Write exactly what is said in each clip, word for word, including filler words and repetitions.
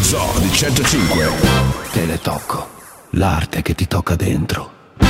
Zoo di centocinque. Teletocco, l'arte che ti tocca dentro.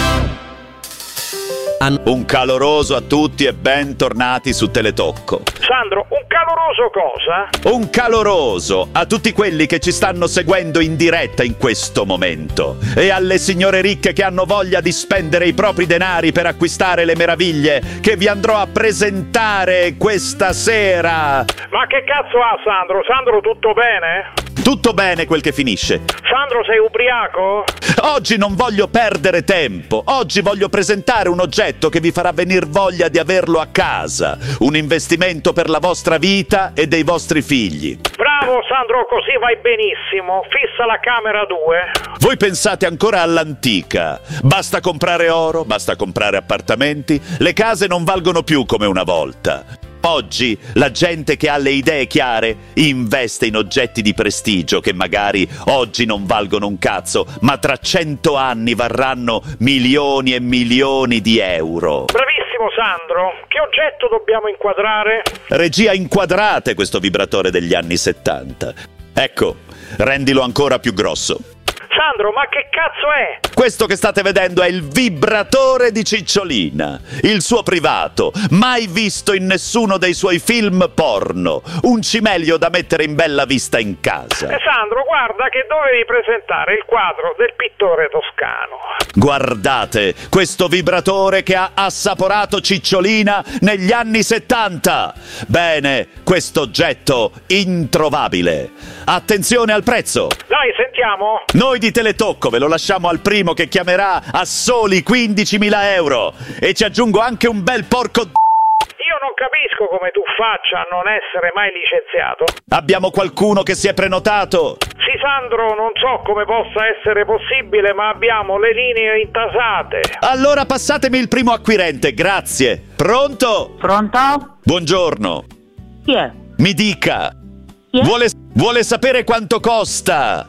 Un caloroso a tutti e bentornati su Teletocco. Sandro, un caloroso cosa? Un caloroso a tutti quelli che ci stanno seguendo in diretta in questo momento e alle signore ricche che hanno voglia di spendere i propri denari per acquistare le meraviglie che vi andrò a presentare questa sera. Ma che cazzo ha Sandro? Sandro, tutto bene? Tutto bene quel che finisce. Sandro, sei ubriaco? Oggi non voglio perdere tempo. Oggi voglio presentare un oggetto che vi farà venir voglia di averlo a casa. Un investimento per la vostra vita e dei vostri figli. Bravo Sandro, così vai benissimo. Fissa la camera due. Voi pensate ancora all'antica. Basta comprare oro, basta comprare appartamenti. Le case non valgono più come una volta. Oggi la gente che ha le idee chiare investe in oggetti di prestigio che magari oggi non valgono un cazzo, ma tra cento anni varranno milioni e milioni di euro. Bravissimo Sandro, che oggetto dobbiamo inquadrare? Regia, inquadrate questo vibratore degli anni settanta. Ecco, rendilo ancora più grosso. Sandro, ma che cazzo è? Questo che state vedendo è il vibratore di Cicciolina, il suo privato, mai visto in nessuno dei suoi film porno, un cimelio da mettere in bella vista in casa. Eh, Sandro, guarda che dovevi presentare il quadro del pittore toscano. Guardate questo vibratore che ha assaporato Cicciolina negli anni settanta. Bene, questo oggetto introvabile. Attenzione al prezzo. Dai, sentiamo. Noi di Teletocco ve lo lasciamo al primo che chiamerà a soli quindicimila euro. E ci aggiungo anche un bel porco d***o. Io non capisco come tu faccia a non essere mai licenziato. Abbiamo qualcuno che si è prenotato? Sì Sandro, non so come possa essere possibile, ma abbiamo le linee intasate. Allora passatemi il primo acquirente, grazie. Pronto? Pronto? Buongiorno. Chi è? Mi dica. Chi è? Vuole, vuole sapere quanto costa?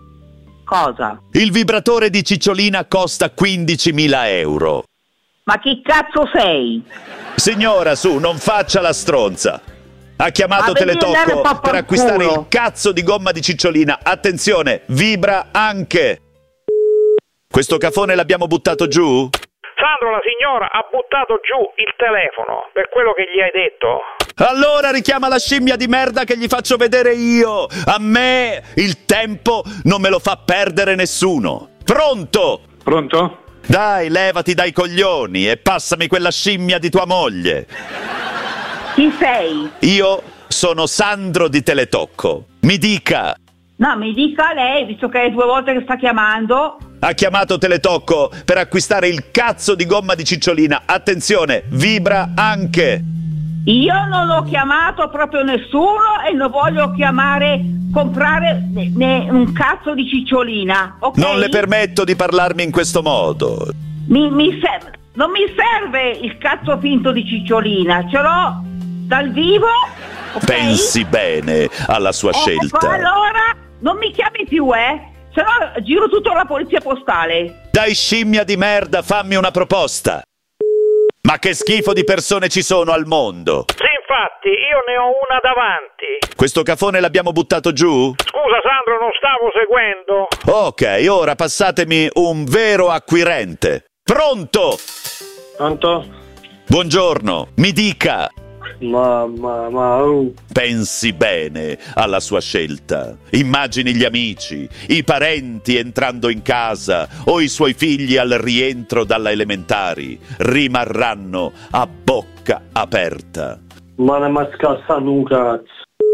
Cosa? Il vibratore di Cicciolina costa quindicimila euro. Ma chi cazzo sei? Signora, su, non faccia la stronza. Ha chiamato Ma vedi andare Teletocco un po' per per acquistare culo. il cazzo di gomma di Cicciolina. Attenzione, vibra anche. Questo cafone l'abbiamo buttato giù? Sandro, la signora ha buttato giù il telefono, per quello che gli hai detto. Allora richiama la scimmia di merda che gli faccio vedere io. A me il tempo non me lo fa perdere nessuno. Pronto? Pronto? Dai, levati dai coglioni e passami quella scimmia di tua moglie. Chi sei? Io sono Sandro di Teletocco. Mi dica. No, mi dica lei, visto che è due volte che sta chiamando. Ha chiamato Teletocco per acquistare il cazzo di gomma di Cicciolina. Attenzione, vibra anche. Io non ho chiamato proprio nessuno e non voglio chiamare, comprare ne- ne- un cazzo di Cicciolina, ok? Non le permetto di parlarmi in questo modo. Mi, mi ser- non mi serve il cazzo finto di Cicciolina, ce l'ho dal vivo, ok? Pensi bene alla sua Ecco, scelta. allora non mi chiami più, eh? Se no giro tutto alla polizia postale. Dai, scimmia di merda, fammi una proposta. Ma che schifo di persone ci sono al mondo. Sì, infatti, io ne ho una davanti. Questo cafone l'abbiamo buttato giù? Scusa Sandro, non stavo seguendo. Ok, ora passatemi un vero acquirente. Pronto? Pronto? Buongiorno, mi dica. Ma, ma, ma... Uh. Pensi bene alla sua scelta. Immagini gli amici, i parenti entrando in casa o i suoi figli al rientro dalla elementari. Rimarranno a bocca aperta. Ma ne ma scassano un cazzo.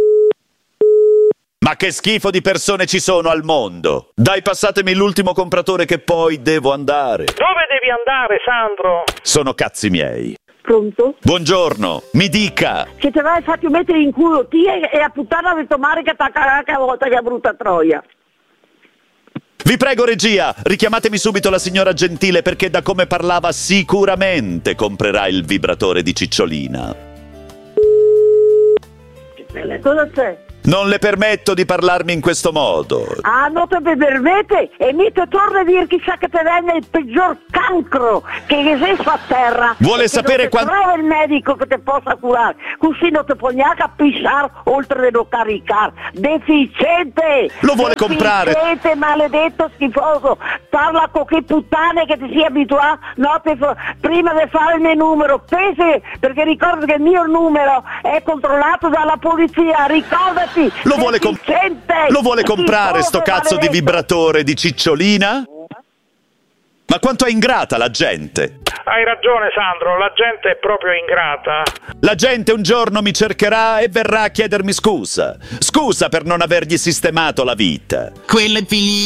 Ma che schifo di persone ci sono al mondo. Dai, passatemi l'ultimo compratore che poi devo andare. Dove devi andare Sandro? Sono cazzi miei. Pronto? Buongiorno, mi dica. Che te l'hai fatto mettere in culo ti e a puttana del mare che t'ha che volta che è brutta troia. Vi prego regia, richiamatemi subito la signora Gentile perché da come parlava sicuramente comprerà il vibratore di Cicciolina. Cosa c'è? Non le permetto di parlarmi in questo modo. Ah, non te permette? E mi te torna a dire chissà che te venne il peggior cancro che esiste a terra. Vuole e sapere quanto... quanto... trova il medico che ti possa curare. Così non ti può neanche appissare oltre di non caricare. Deficiente! Lo vuole comprare? Deficiente, maledetto schifoso! Parla con che puttane che ti sia abituato. No, ti fa... prima di fare il mio numero, pensi, perché ricordo che il mio numero è controllato dalla polizia, ricordati! Lo vuole, com- lo vuole comprare sto cazzo di vibratore di cicciolina? Ma quanto è ingrata la gente? Hai ragione Sandro, la gente è proprio ingrata. La gente un giorno mi cercherà e verrà a chiedermi scusa. Scusa per non avergli sistemato la vita. Quelle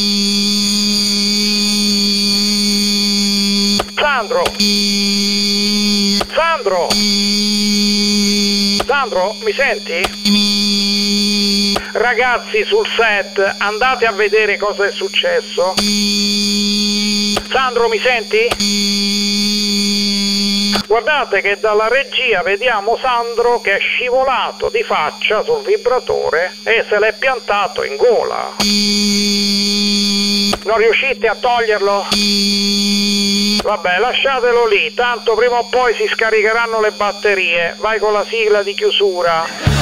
fili... Sandro! Sandro! Sandro, mi senti? Ragazzi sul set, andate a vedere cosa è successo. Sandro, mi senti? Guardate che dalla regia vediamo Sandro che è scivolato di faccia sul vibratore e se l'è piantato in gola. Non riuscite a toglierlo? Vabbè, lasciatelo lì, tanto prima o poi si scaricheranno le batterie. Vai con la sigla di chiusura.